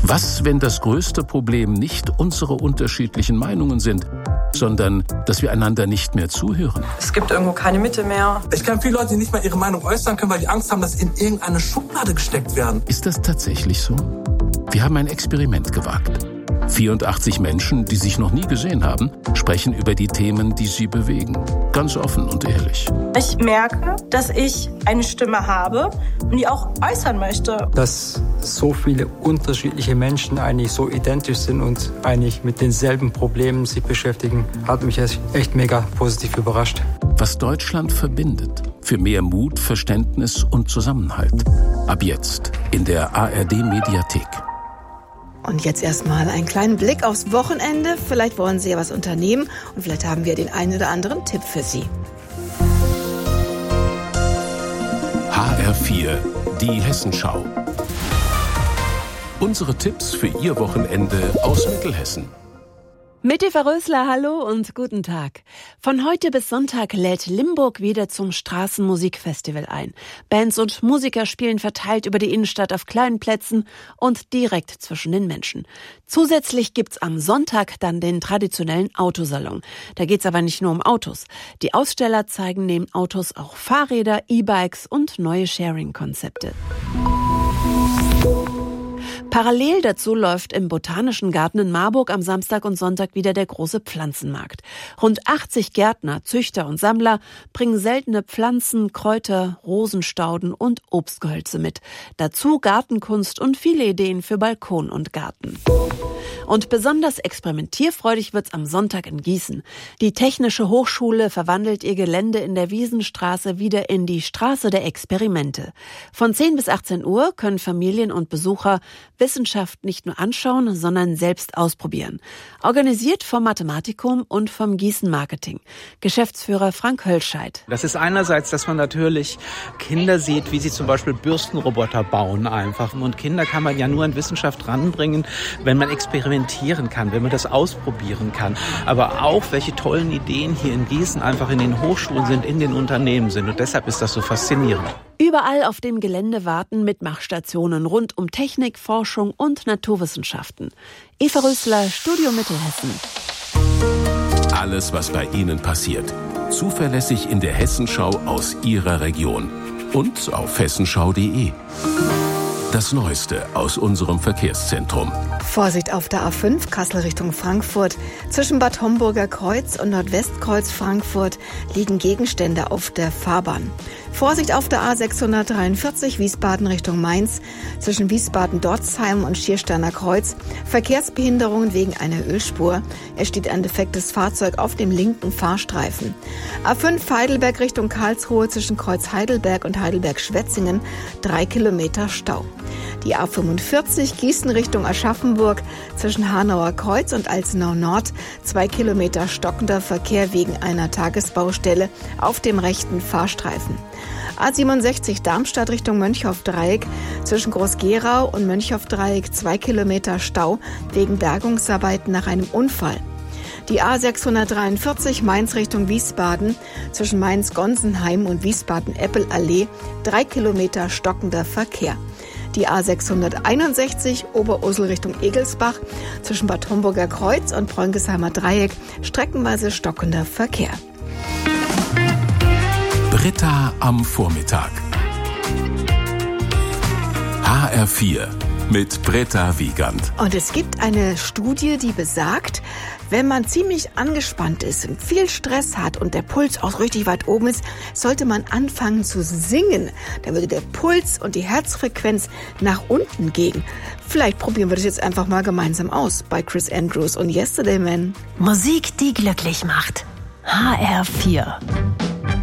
Was, wenn das größte Problem nicht unsere unterschiedlichen Meinungen sind, sondern dass wir einander nicht mehr zuhören? Es gibt irgendwo keine Mitte mehr. Ich kenne viele Leute, die nicht mal ihre Meinung äußern können, weil die Angst haben, dass sie in irgendeine Schublade gesteckt werden. Ist das tatsächlich so? Wir haben ein Experiment gewagt. 84 Menschen, die sich noch nie gesehen haben, sprechen über die Themen, die sie bewegen. Ganz offen und ehrlich. Ich merke, dass ich eine Stimme habe und die auch äußern möchte. Dass so viele unterschiedliche Menschen eigentlich so identisch sind und eigentlich mit denselben Problemen sich beschäftigen, hat mich echt mega positiv überrascht. Was Deutschland verbindet. Für mehr Mut, Verständnis und Zusammenhalt. Ab jetzt in der ARD-Mediathek. Und jetzt erstmal einen kleinen Blick aufs Wochenende. Vielleicht wollen Sie ja was unternehmen und vielleicht haben wir den einen oder anderen Tipp für Sie. HR4, die Hessenschau. Unsere Tipps für Ihr Wochenende aus Mittelhessen. Mit Eva Rösler, hallo und guten Tag. Von heute bis Sonntag lädt Limburg wieder zum Straßenmusikfestival ein. Bands und Musiker spielen verteilt über die Innenstadt auf kleinen Plätzen und direkt zwischen den Menschen. Zusätzlich gibt's am Sonntag dann den traditionellen Autosalon. Da geht's aber nicht nur um Autos. Die Aussteller zeigen neben Autos auch Fahrräder, E-Bikes und neue Sharing-Konzepte. Parallel dazu läuft im Botanischen Garten in Marburg am Samstag und Sonntag wieder der große Pflanzenmarkt. Rund 80 Gärtner, Züchter und Sammler bringen seltene Pflanzen, Kräuter, Rosenstauden und Obstgehölze mit. Dazu Gartenkunst und viele Ideen für Balkon und Garten. Und besonders experimentierfreudig wird's am Sonntag in Gießen. Die Technische Hochschule verwandelt ihr Gelände in der Wiesenstraße wieder in die Straße der Experimente. Von 10 bis 18 Uhr können Familien und Besucher Wissenschaft nicht nur anschauen, sondern selbst ausprobieren. Organisiert vom Mathematikum und vom Gießen Marketing. Geschäftsführer Frank Höllscheid. Das ist einerseits, dass man natürlich Kinder sieht, wie sie zum Beispiel Bürstenroboter bauen einfach. Und Kinder kann man ja nur an Wissenschaft ranbringen, wenn man experimentieren kann, wenn man das ausprobieren kann. Aber auch, welche tollen Ideen hier in Gießen einfach in den Hochschulen sind, in den Unternehmen sind. Und deshalb ist das so faszinierend. Überall auf dem Gelände warten Mitmachstationen rund um Technik, Forschung und Naturwissenschaften. Eva Rösler, Studio Mittelhessen. Alles, was bei Ihnen passiert. Zuverlässig in der Hessenschau aus Ihrer Region. Und auf hessenschau.de. Das Neueste aus unserem Verkehrszentrum. Vorsicht auf der A5 Kassel Richtung Frankfurt. Zwischen Bad Homburger Kreuz und Nordwestkreuz Frankfurt liegen Gegenstände auf der Fahrbahn. Vorsicht auf der A643 Wiesbaden Richtung Mainz. Zwischen Wiesbaden-Dorzheim und Schiersteiner Kreuz Verkehrsbehinderungen wegen einer Ölspur. Es steht ein defektes Fahrzeug auf dem linken Fahrstreifen. A5 Heidelberg Richtung Karlsruhe zwischen Kreuz Heidelberg und Heidelberg-Schwetzingen 3 Kilometer Stau. Die A45 Gießen Richtung Aschaffenburg zwischen Hanauer Kreuz und Alzenau Nord 2 Kilometer stockender Verkehr wegen einer Tagesbaustelle auf dem rechten Fahrstreifen. A67 Darmstadt Richtung Mönchhoff-Dreieck zwischen Groß-Gerau und Mönchhoff-Dreieck 2 Kilometer Stau wegen Bergungsarbeiten nach einem Unfall. Die A643 Mainz Richtung Wiesbaden zwischen Mainz-Gonsenheim und Wiesbaden-Eppelallee 3 Kilometer stockender Verkehr. Die A661 Oberursel Richtung Egelsbach zwischen Bad Homburger Kreuz und Bräunkesheimer Dreieck streckenweise stockender Verkehr. Britta am Vormittag. HR4 mit Britta Wiegand. Und es gibt eine Studie, die besagt, wenn man ziemlich angespannt ist und viel Stress hat und der Puls auch richtig weit oben ist, sollte man anfangen zu singen. Da würde der Puls und die Herzfrequenz nach unten gehen. Vielleicht probieren wir das jetzt einfach mal gemeinsam aus bei Chris Andrews und Yesterday Man. Musik, die glücklich macht. HR4.